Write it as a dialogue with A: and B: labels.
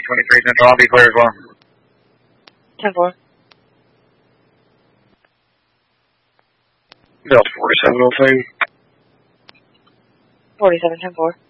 A: 23 Central, I'll be clear as well.
B: 10-4.
A: Delta 4702.
B: 47, 10-4.